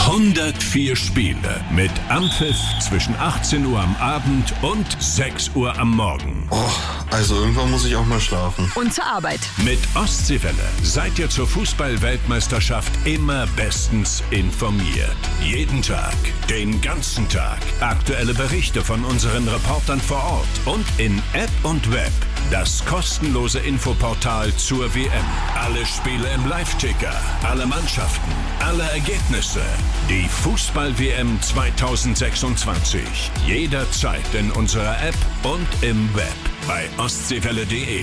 104 Spiele mit Anpfiff zwischen 18 Uhr am Abend und 6 Uhr am Morgen. Oh, also irgendwann muss ich auch mal schlafen. Und zur Arbeit. Mit Ostseewelle seid ihr zur Fußball-Weltmeisterschaft immer bestens informiert. Jeden Tag, den ganzen Tag. Aktuelle Berichte von unseren Reportern vor Ort und in App und Web. Das kostenlose Infoportal zur WM. Alle Spiele im Live-Ticker, alle Mannschaften, alle Ergebnisse. Die Fußball-WM 2026. Jederzeit in unserer App und im Web. Bei ostseewelle.de.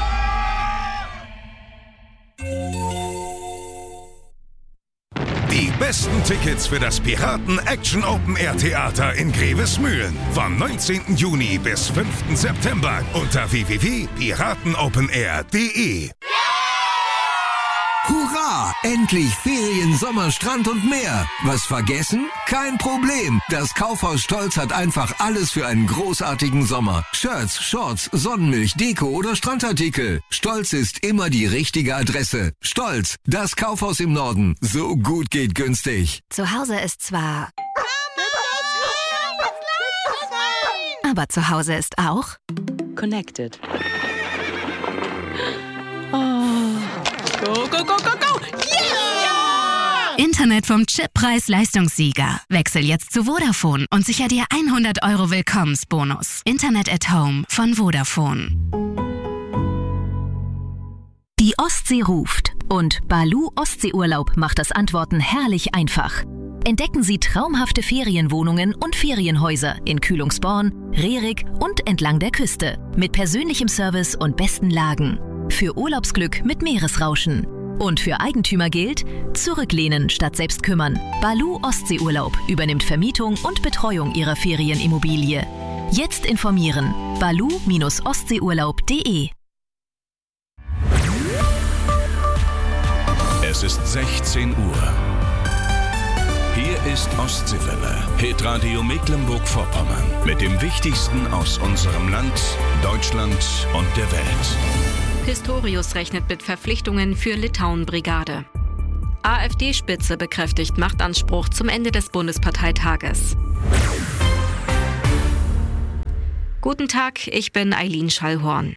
Die besten Tickets für das Piraten Action Open Air Theater in Grevesmühlen vom 19. Juni bis 5. September unter www.piratenopenair.de. Hurra! Endlich Ferien, Sommer, Strand und mehr. Was vergessen? Kein Problem. Das Kaufhaus Stolz hat einfach alles für einen großartigen Sommer. Shirts, Shorts, Sonnenmilch, Deko oder Strandartikel. Stolz ist immer die richtige Adresse. Stolz, das Kaufhaus im Norden. So gut geht günstig. Zu Hause ist zwar... Aber zu Hause ist auch... Connected. Go, go, go, go, go! Yeah! Internet vom Chippreis-Leistungssieger. Wechsel jetzt zu Vodafone und sicher dir 100 € Willkommensbonus. Internet at Home von Vodafone. Die Ostsee ruft und Baloo Ostseeurlaub macht das Antworten herrlich einfach. Entdecken Sie traumhafte Ferienwohnungen und Ferienhäuser in Kühlungsborn, Rerik und entlang der Küste mit persönlichem Service und besten Lagen. Für Urlaubsglück mit Meeresrauschen. Und für Eigentümer gilt, zurücklehnen statt selbst kümmern. Baloo Ostseeurlaub übernimmt Vermietung und Betreuung Ihrer Ferienimmobilie. Jetzt informieren. baloo-ostseeurlaub.de. Es ist 16 Uhr. Hier ist Ostseewelle, Hitradio Mecklenburg-Vorpommern. Mit dem Wichtigsten aus unserem Land, Deutschland und der Welt. Pistorius rechnet mit Verpflichtungen für Litauen-Brigade. AfD-Spitze bekräftigt Machtanspruch zum Ende des Bundesparteitages. Guten Tag, ich bin Eileen Schallhorn.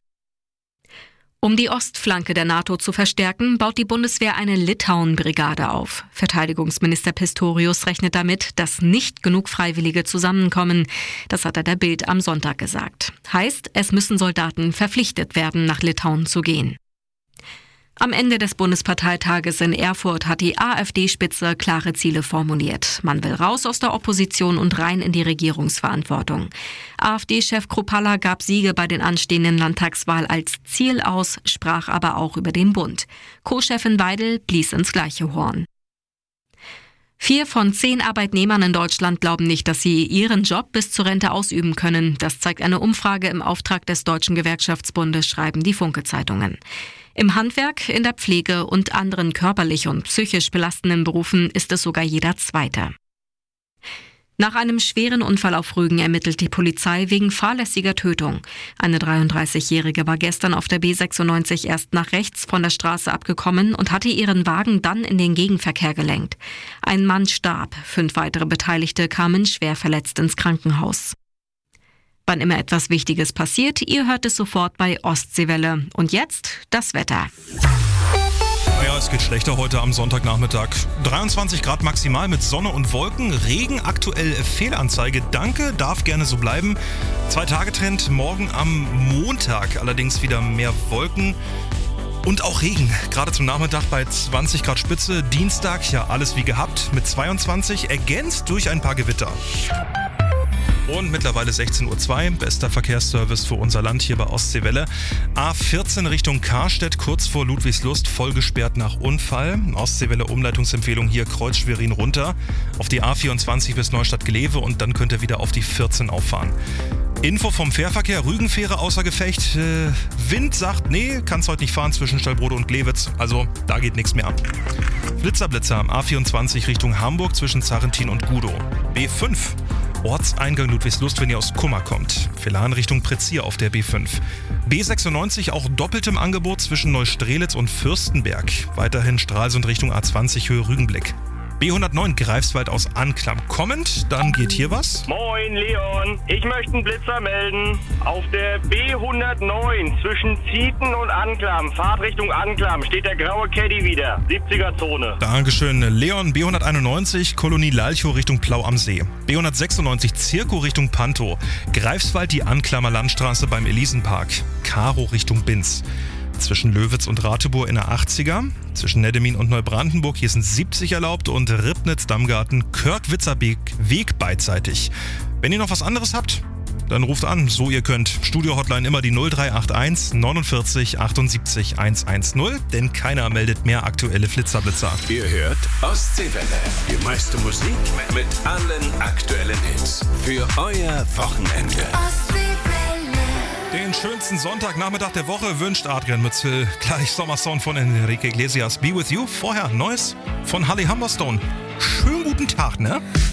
Um die Ostflanke der NATO zu verstärken, baut die Bundeswehr eine Litauen-Brigade auf. Verteidigungsminister Pistorius rechnet damit, dass nicht genug Freiwillige zusammenkommen. Das hat er der Bild am Sonntag gesagt. Heißt, es müssen Soldaten verpflichtet werden, nach Litauen zu gehen. Am Ende des Bundesparteitages in Erfurt hat die AfD-Spitze klare Ziele formuliert. Man will raus aus der Opposition und rein in die Regierungsverantwortung. AfD-Chef Kruppalla gab Siege bei den anstehenden Landtagswahl als Ziel aus, sprach aber auch über den Bund. Co-Chefin Weidel blies ins gleiche Horn. 4 von 10 Arbeitnehmern in Deutschland glauben nicht, dass sie ihren Job bis zur Rente ausüben können. Das zeigt eine Umfrage im Auftrag des Deutschen Gewerkschaftsbundes, schreiben die Funke-Zeitungen. Im Handwerk, in der Pflege und anderen körperlich und psychisch belastenden Berufen ist es sogar jeder Zweite. Nach einem schweren Unfall auf Rügen ermittelt die Polizei wegen fahrlässiger Tötung. Eine 33-Jährige war gestern auf der B96 erst nach rechts von der Straße abgekommen und hatte ihren Wagen dann in den Gegenverkehr gelenkt. Ein Mann starb, 5 weitere Beteiligte kamen schwer verletzt ins Krankenhaus. Wann immer etwas Wichtiges passiert, ihr hört es sofort bei Ostseewelle. Und jetzt das Wetter. Ja, es geht schlechter heute am Sonntagnachmittag. 23 Grad maximal mit Sonne und Wolken. Regen aktuell Fehlanzeige. Danke, darf gerne so bleiben. 2-Tage-Trend morgen am Montag. Allerdings wieder mehr Wolken und auch Regen. Gerade zum Nachmittag bei 20 Grad Spitze. Dienstag, ja alles wie gehabt mit 22. Ergänzt durch ein paar Gewitter. Und mittlerweile 16:02 Uhr, bester Verkehrsservice für unser Land hier bei Ostseewelle. A14 Richtung Karstedt, kurz vor Ludwigslust, voll gesperrt nach Unfall. Ostseewelle Umleitungsempfehlung hier Kreuz Schwerin runter, auf die A24 bis Neustadt-Glewe und dann könnt ihr wieder auf die 14 auffahren. Info vom Fährverkehr, Rügenfähre außer Gefecht. Wind sagt, nee, kannst heute nicht fahren zwischen Stallbrode und Glewitz, also da geht nichts mehr ab. Blitzer am A24 Richtung Hamburg zwischen Zarrentin und Gudow. B5. Ortseingang Ludwigslust, wenn ihr aus Kummer kommt. Villahn Richtung Prezier auf der B5. B96 auch doppelt im Angebot zwischen Neustrelitz und Fürstenberg. Weiterhin Stralsund Richtung A20 Höhe Rügenblick. B109 Greifswald aus Anklam kommend. Dann geht hier was. Moin Leon, ich möchte einen Blitzer melden. Auf der B109 zwischen Zieten und Anklam, Fahrtrichtung Anklam, steht der graue Caddy wieder. 70er-Zone. Dankeschön. Leon, B191 Kolonie Lalchow Richtung Plau am See. B196 Zirko Richtung Pantow. Greifswald die Anklammer Landstraße beim Elisenpark. Karo Richtung Binz. Zwischen Löwitz und Ratibor in der 80er. Zwischen Neddemin und Neubrandenburg, hier sind 70 erlaubt. Und Ribnitz-Dammgarten, Körk-Witzer-Weg beidseitig. Wenn ihr noch was anderes habt, dann ruft an, so ihr könnt. Studio-Hotline immer die 0381 49 78 110, denn keiner meldet mehr aktuelle Flitzerblitzer. Ihr hört Ostseewelle, die meiste Musik mit allen aktuellen Hits. Für euer Wochenende. Den schönsten Sonntagnachmittag der Woche wünscht Adrian Mützel. Gleich Sommersong von Enrique Iglesias, Be With You. Vorher Neues von Holly Humberstone. Schönen guten Tag, ne?